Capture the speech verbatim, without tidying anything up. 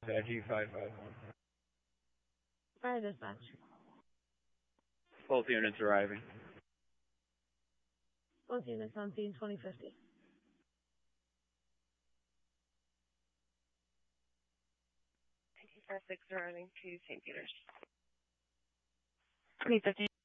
G five five one. Fire dispatch. Both units arriving. Both units on scene twenty fifty. nineteen five six arriving to Saint Peter's. twenty fifty.